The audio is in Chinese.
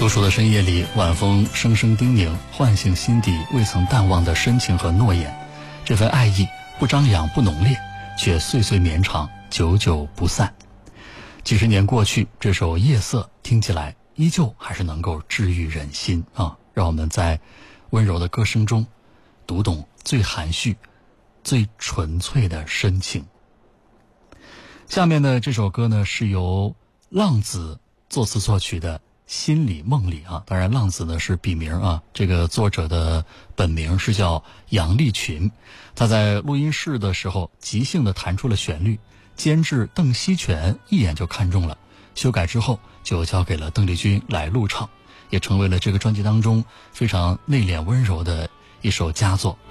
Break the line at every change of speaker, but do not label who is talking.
独处的深夜里，晚风声声叮咛，唤醒心底未曾淡忘的深情和诺言。这份爱意不张扬不浓烈，却岁岁绵长，久久不散。几十年过去，这首《夜色》听起来依旧还是能够治愈人心啊！让我们在温柔的歌声中读懂最含蓄、最纯粹的深情。下面的这首歌呢，是由浪子作词作曲的《心里梦里》啊，当然浪子呢是笔名啊，这个作者的本名是叫杨立群。他在录音室的时候即兴的弹出了旋律，监制邓锡全一眼就看中了，修改之后就交给了邓丽君来录唱，也成为了这个专辑当中非常内敛温柔的一首佳作。